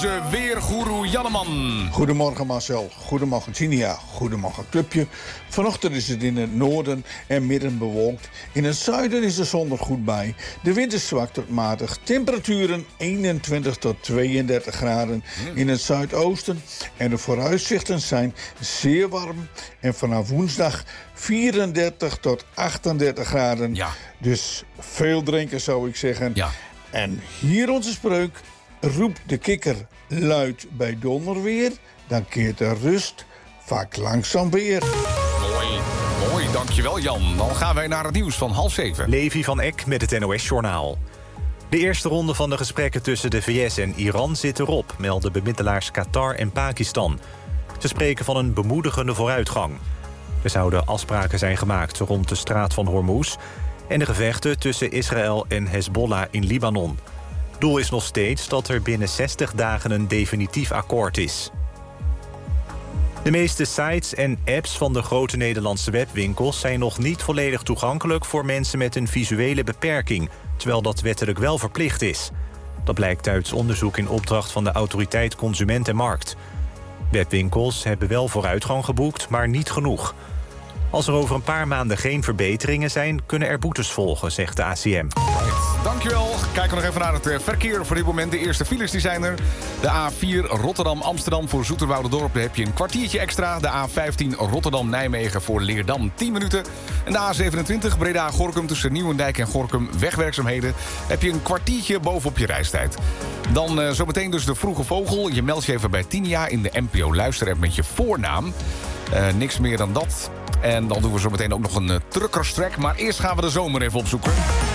Weergoeroe Janneman. Goedemorgen Marcel, goedemorgen Tinia, goedemorgen Clubje. Vanochtend is het in het noorden en midden bewolkt. In het zuiden is de zon er goed bij. De wind is zwak tot matig. Temperaturen 21 tot 32 graden in het zuidoosten. En de vooruitzichten zijn zeer warm. En vanaf woensdag 34 tot 38 graden. Ja. Dus veel drinken zou ik zeggen. Ja. En hier onze spreuk. Roept de kikker luid bij donderweer, dan keert de rust vaak langzaam weer. Mooi, dankjewel Jan. Dan gaan wij naar het nieuws van 6:30. Levi van Eck met het NOS-journaal. De eerste ronde van de gesprekken tussen de VS en Iran zit erop, melden bemiddelaars Qatar en Pakistan. Ze spreken van een bemoedigende vooruitgang. Er zouden afspraken zijn gemaakt rond de straat van Hormuz en de gevechten tussen Israël en Hezbollah in Libanon. Doel is nog steeds dat er binnen 60 dagen een definitief akkoord is. De meeste sites en apps van de grote Nederlandse webwinkels zijn nog niet volledig toegankelijk voor mensen met een visuele beperking, terwijl dat wettelijk wel verplicht is. Dat blijkt uit onderzoek in opdracht van de Autoriteit Consument en Markt. Webwinkels hebben wel vooruitgang geboekt, maar niet genoeg. Als er over een paar maanden geen verbeteringen zijn, kunnen er boetes volgen, zegt de ACM. Dankjewel. Kijken we nog even naar het verkeer voor dit moment. De eerste files die zijn er. De A4 Rotterdam-Amsterdam voor Zoeterwouderdorp. Daar heb je een kwartiertje extra. De A15 Rotterdam-Nijmegen voor Leerdam 10 minuten. En de A27 Breda-Gorinchem tussen Nieuwendijk en Gorinchem wegwerkzaamheden. Heb je een kwartiertje bovenop je reistijd. Dan zometeen dus de vroege vogel. Je meldt je even bij Tinia in de NPO Luisterapp met je voornaam. Niks meer dan dat. En dan doen we zo meteen ook nog een truckerstrack. Maar eerst gaan we de zomer even opzoeken.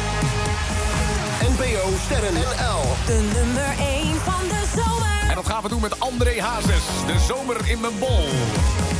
NPO Sterren NL. De nummer 1 van de zomer. En dat gaan we doen met André Hazes. De zomer in mijn bol.